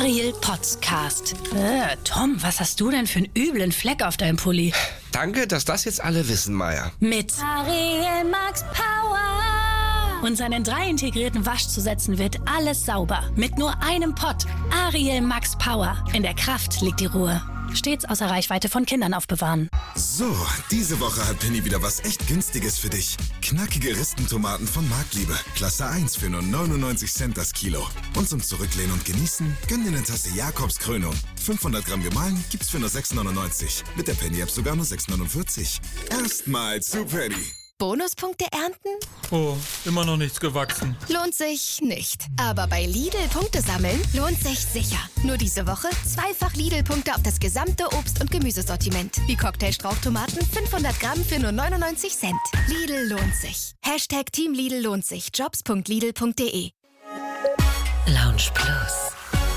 Ariel Podcast. Tom, was hast du denn für einen üblen Fleck auf deinem Pulli? Danke, dass das jetzt alle wissen, Maya. Mit Ariel Max Power. und seinen 3 integrierten Waschzusätzen wird alles sauber. Mit nur einem Pott. Ariel Max Power. In der Kraft liegt die Ruhe. Stets außer Reichweite von Kindern aufbewahren. So, diese Woche hat Penny wieder was echt Günstiges für dich. Knackige Ristentomaten von Marktliebe. Klasse 1 für nur 99 Cent das Kilo. Und zum Zurücklehnen und Genießen, gönn dir eine Tasse Jakobs Krönung. 500 Gramm gemahlen gibt's für nur 6,99. Mit der Penny-App sogar nur 6,49. Erstmal zu Penny. Bonuspunkte ernten? Oh, immer noch nichts gewachsen. Lohnt sich nicht. Aber bei Lidl Punkte sammeln lohnt sich sicher. Nur diese Woche zweifach Lidl-Punkte auf das gesamte Obst- und Gemüsesortiment. Wie Cocktailstrauchtomaten 500 Gramm für nur 99 Cent. Lidl lohnt sich. Hashtag Team Lidl lohnt sich. Jobs.lidl.de. Lounge Plus.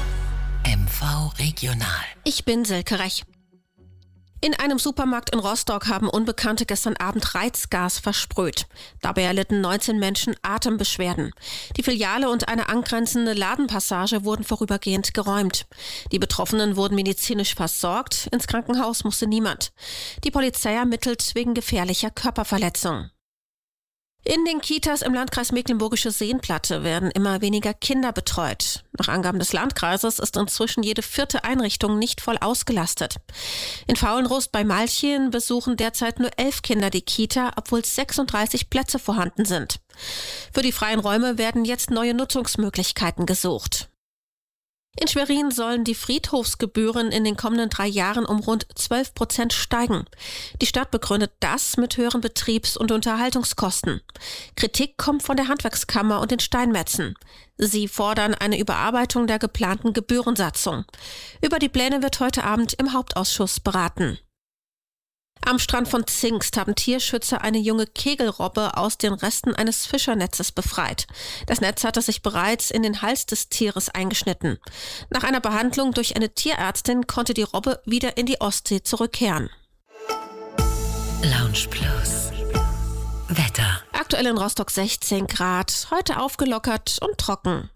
MV Regional. Ich bin Silke Rech. In einem Supermarkt in Rostock haben Unbekannte gestern Abend Reizgas versprüht. Dabei erlitten 19 Menschen Atembeschwerden. Die Filiale und eine angrenzende Ladenpassage wurden vorübergehend geräumt. Die Betroffenen wurden medizinisch versorgt. Ins Krankenhaus musste niemand. Die Polizei ermittelt wegen gefährlicher Körperverletzung. In den Kitas im Landkreis Mecklenburgische Seenplatte werden immer weniger Kinder betreut. Nach Angaben des Landkreises ist inzwischen jede 4. Einrichtung nicht voll ausgelastet. In Faulenrost bei Malchen besuchen derzeit nur 11 Kinder die Kita, obwohl 36 Plätze vorhanden sind. Für die freien Räume werden jetzt neue Nutzungsmöglichkeiten gesucht. In Schwerin sollen die Friedhofsgebühren in den kommenden 3 Jahren um rund 12% steigen. Die Stadt begründet das mit höheren Betriebs- und Unterhaltungskosten. Kritik kommt von der Handwerkskammer und den Steinmetzen. Sie fordern eine Überarbeitung der geplanten Gebührensatzung. Über die Pläne wird heute Abend im Hauptausschuss beraten. Am Strand von Zingst haben Tierschützer eine junge Kegelrobbe aus den Resten eines Fischernetzes befreit. Das Netz hatte sich bereits in den Hals des Tieres eingeschnitten. Nach einer Behandlung durch eine Tierärztin konnte die Robbe wieder in die Ostsee zurückkehren. Lounge Plus. Wetter. Aktuell in Rostock 16 Grad, heute aufgelockert und trocken.